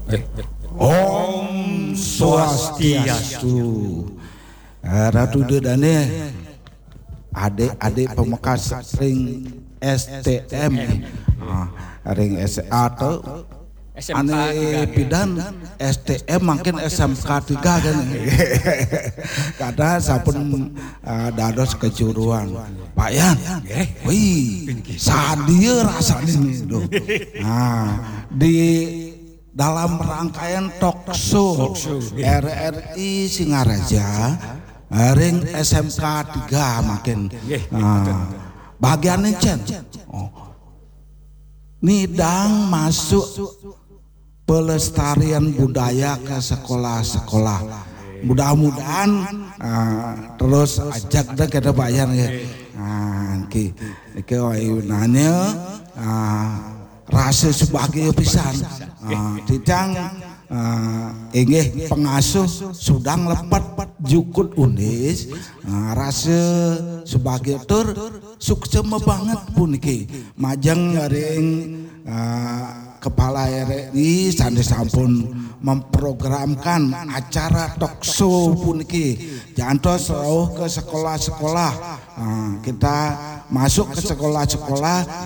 Om Swastiastu. Ratu Dedane, adik-adik pemekas ring STM, ring SA atau ane pidan STM makin SMK 3 kan. Karena sampun dados kejuruan. Pak Yan, wih, sadia rasanya nih. Nah, di dalam rangkaian talk show RRI Singaraja ring SMK 3 makin bagiannya Cen nidang masuk pelestarian budaya ke sekolah-sekolah. Mudah-mudahan terus ajak deh kita bayar ya. Ki nanya rasa sebagai pisan tidang inggih pengasuh sudang lepat jukut unis rasa sebagai tur sukses banget puniki majang ring kepala RRI sandi sampun memprogramkan acara talk show puniki jantos ke sekolah-sekolah kita masuk ke sekolah-sekolah